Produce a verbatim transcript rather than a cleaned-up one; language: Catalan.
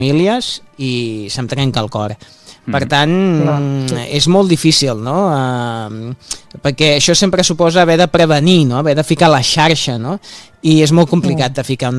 famílies i se'm trenca el cor. Per tant, Clar. és molt difícil, no? Uh, perquè això sempre suposa haver de prevenir, no? Haver de ficar la xarxa, no? I és molt complicat de ficar un